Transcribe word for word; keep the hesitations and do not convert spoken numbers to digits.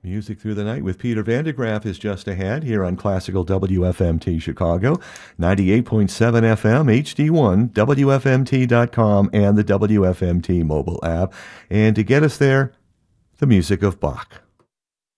Music Through the Night with Peter Vandegraff is just ahead here on Classical W F M T Chicago, ninety-eight point seven F M, H D one, W F M T dot com, and the W F M T mobile app. And to get us there, the music of Bach.